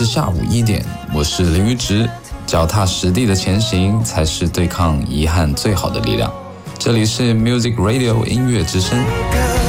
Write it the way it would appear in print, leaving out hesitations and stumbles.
是下午1点，我是林宇植。脚踏实地的前行才是对抗遗憾最好的力量。这里是 Music Radio 音乐之声。